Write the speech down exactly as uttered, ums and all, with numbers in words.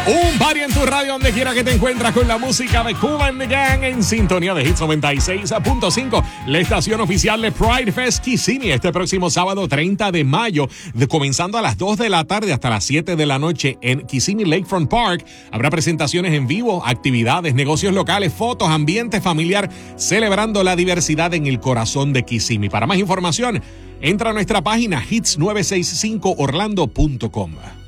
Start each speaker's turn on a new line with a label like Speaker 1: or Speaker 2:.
Speaker 1: Un party en tu radio donde quiera que te encuentras con la música de Kool and the Gang en sintonía de Hits noventa y seis punto cinco, la estación oficial de Pride Fest Kissimmee este próximo sábado treinta de mayo, de, comenzando a las dos de la tarde hasta las siete de la noche en Kissimmee Lakefront Park. Habrá presentaciones en vivo, actividades, negocios locales, fotos, ambiente familiar, celebrando la diversidad en el corazón de Kissimmee. Para más información, entra a nuestra página hits nueve seis cinco orlando punto com.